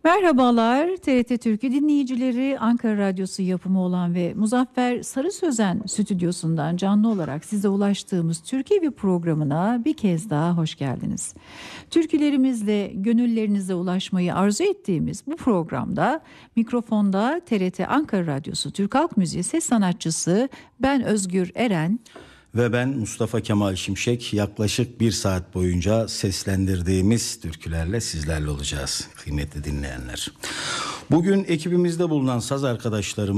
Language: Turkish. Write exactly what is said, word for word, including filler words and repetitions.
Merhabalar T R T Türkü dinleyicileri, Ankara Radyosu yapımı olan ve Muzaffer Sarı Sözen stüdyosundan canlı olarak size ulaştığımız Türkevi programına bir kez daha hoş geldiniz. Türkülerimizle gönüllerinize ulaşmayı arzu ettiğimiz bu programda mikrofonda T R T Ankara Radyosu Türk Halk Müziği ses sanatçısı ben Özgür Eren ve ben Mustafa Kemal Şimşek. Yaklaşık bir saat boyunca seslendirdiğimiz türkülerle sizlerle olacağız kıymetli dinleyenler. Bugün ekibimizde bulunan saz arkadaşlarımız